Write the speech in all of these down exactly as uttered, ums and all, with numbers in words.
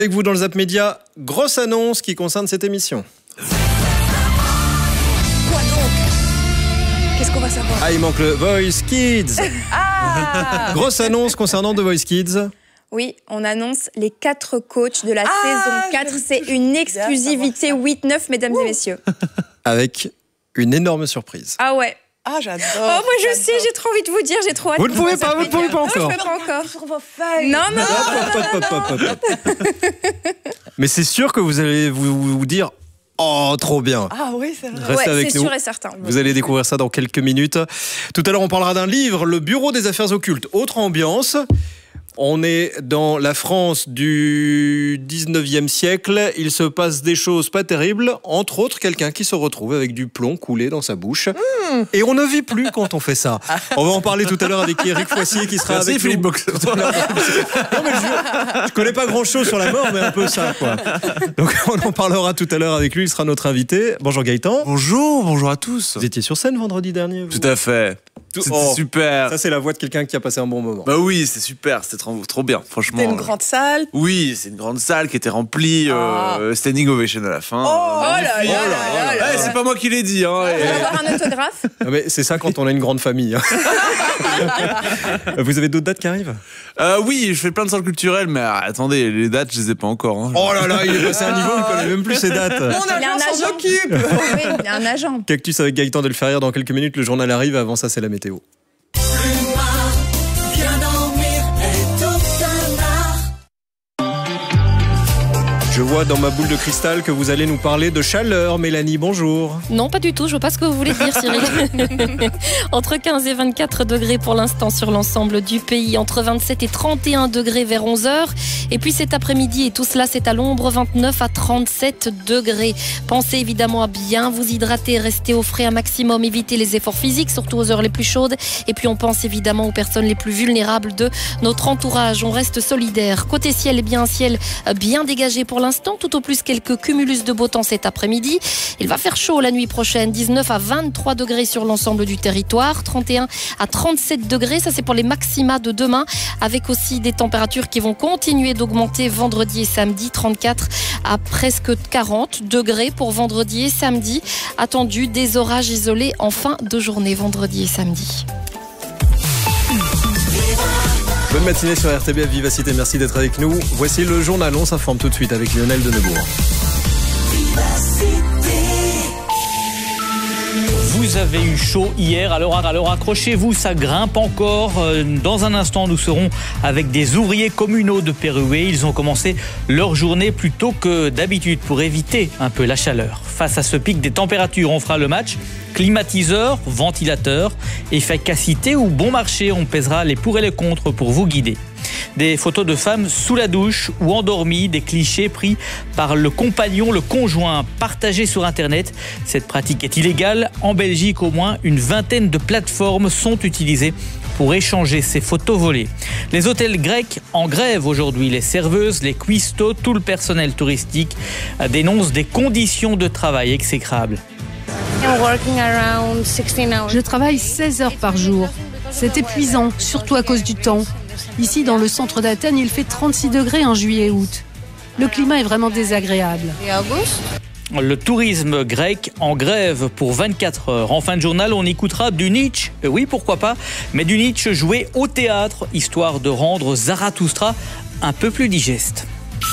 Avec vous dans le Zap Média, grosse annonce qui concerne cette émission. Quoi donc? Qu'est-ce qu'on va savoir? Ah, il manque le Voice Kids. Ah Grosse annonce concernant The Voice Kids. Oui, on annonce les quatre coachs de la Ah, saison quatre. C'est une exclusivité huit neuf, mesdames et messieurs. Avec une énorme surprise. Ah ouais. Ah, j'adore. Oh, moi je sais, j'ai trop envie de vous dire, j'ai trop hâte. Vous ne pouvez pas, vous ne pouvez pas Non, encore. je peux pas encore. Sur vos feuilles. Non, non, Hop, hop, hop, hop, hop, hop. Mais c'est sûr que vous allez vous, vous dire « Oh, trop bien !» Ah oui, c'est vrai. Restez ouais, avec c'est nous. sûr et certain. Vous allez découvrir ça dans quelques minutes. Tout à l'heure, on parlera d'un livre, Le Bureau des Affaires Occultes. Autre ambiance. On est dans la France du dix-neuvième siècle. Il se passe des choses pas terribles. Entre autres, quelqu'un qui se retrouve avec du plomb coulé dans sa bouche. Mmh. Et on ne vit plus quand on fait ça. On va en parler tout à l'heure avec Eric Foissier qui sera Merci, avec Philippe nous. Boxer. Non, mais je, je connais pas grand-chose sur la mort, mais un peu ça, quoi. Donc on en parlera tout à l'heure avec lui. Il sera notre invité. Bonjour Gaëtan. Bonjour, bonjour à tous. Vous étiez sur scène vendredi dernier, vous? Tout à fait. C'était Oh, super. Ça, c'est la voix de quelqu'un qui a passé un bon moment. Bah oui, c'est super, c'était trop, trop bien, franchement. C'était une grande salle. Oui, c'est une grande salle qui était remplie, Ah. euh, standing ovation à la fin. Oh, Euh, là là magnifique. là là là. Eh, c'est pas moi qui l'ai dit. Hein, Vous et- allez avoir un autographe? Ah, mais c'est ça quand on a une grande famille. hein. Vous avez d'autres dates qui arrivent? Euh, oui, je fais plein de salles culturelles, mais ah, attendez, les dates, je les ai pas encore. Hein. Oh là là, il est passé à un niveau, il ne connaît même plus ses dates. Mon Il a agent un s'en agent. occupe. Oui, il y a un agent. Cactus avec Gaëtan Delferrière dans quelques minutes. Le journal arrive. Avant ça, c'est la météo. Je vois dans ma boule de cristal que vous allez nous parler de chaleur. Mélanie, bonjour. Non, pas du tout. Je vois pas ce que vous voulez dire, Cyril. Entre quinze et vingt-quatre degrés pour l'instant sur l'ensemble du pays. Entre vingt-sept et trente et un degrés vers onze heures. Et puis cet après-midi, et tout cela, c'est à l'ombre, vingt-neuf à trente-sept degrés. Pensez évidemment à bien vous hydrater, rester au frais un maximum, éviter les efforts physiques, surtout aux heures les plus chaudes. Et puis on pense évidemment aux personnes les plus vulnérables de notre entourage. On reste solidaire. Côté ciel, eh bien un ciel bien dégagé pour l'instant, tout au plus quelques cumulus de beau temps cet après-midi. Il va faire chaud la nuit prochaine, dix-neuf à vingt-trois degrés sur l'ensemble du territoire, trente et un à trente-sept degrés, ça c'est pour les maxima de demain, avec aussi des températures qui vont continuer d'augmenter vendredi et samedi, trente-quatre à presque quarante degrés pour vendredi et samedi, attendu des orages isolés en fin de journée vendredi et samedi. Bonne matinée sur R T B F Vivacité, merci d'être avec nous. Voici le journal, on s'informe tout de suite avec Lionel Denebourg. Vous avez eu chaud hier, alors, alors accrochez-vous, ça grimpe encore. Dans un instant, nous serons avec des ouvriers communaux de Pérouet. Ils ont commencé leur journée plus tôt que d'habitude pour éviter un peu la chaleur. Face à ce pic des températures, on fera le match. Climatiseur, ventilateur, efficacité ou bon marché, on pèsera les pour et les contre pour vous guider. Des photos de femmes sous la douche ou endormies, des clichés pris par le compagnon, le conjoint, partagés sur Internet. Cette pratique est illégale. En Belgique, au moins une vingtaine de plateformes sont utilisées pour échanger ces photos volées. Les hôtels grecs en grève aujourd'hui. Les serveuses, les cuistots, tout le personnel touristique dénoncent des conditions de travail exécrables. Je travaille seize heures par jour. C'est épuisant, surtout à cause du temps. Ici, dans le centre d'Athènes, il fait trente-six degrés en juillet et août. Le climat est vraiment désagréable. Le tourisme grec en grève pour vingt-quatre heures. En fin de journal, on écoutera du Nietzsche. Oui, pourquoi pas, mais du Nietzsche joué au théâtre, histoire de rendre Zarathustra un peu plus digeste.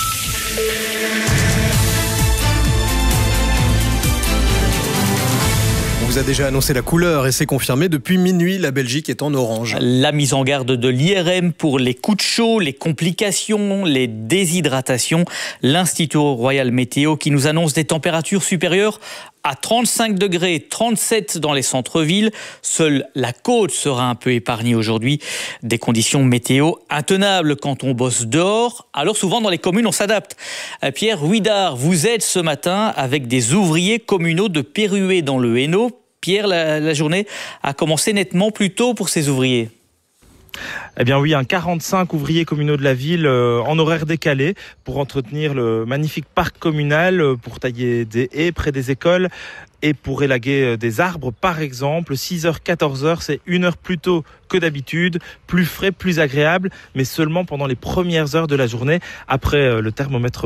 On vous a déjà annoncé la couleur et c'est confirmé. Depuis minuit, la Belgique est en orange. La mise en garde de l'I R M pour les coups de chaud, les complications, les déshydratations. L'Institut Royal Météo qui nous annonce des températures supérieures à trente-cinq degrés, trente-sept dans les centres-villes. Seule la côte sera un peu épargnée aujourd'hui. Des conditions météo intenables quand on bosse dehors. Alors souvent dans les communes, on s'adapte. Pierre Huidard, vous êtes ce matin avec des ouvriers communaux de Pérouet dans le Hainaut. Pierre, la, la journée a commencé nettement plus tôt pour ces ouvriers. Eh bien oui, un quarante-cinq ouvriers communaux de la ville euh, en horaire décalé pour entretenir le magnifique parc communal, euh, pour tailler des haies près des écoles et pour élaguer des arbres par exemple. six heures quatorze heures, c'est une heure plus tôt que d'habitude, plus frais, plus agréable, mais seulement pendant les premières heures de la journée. Après, euh, le thermomètre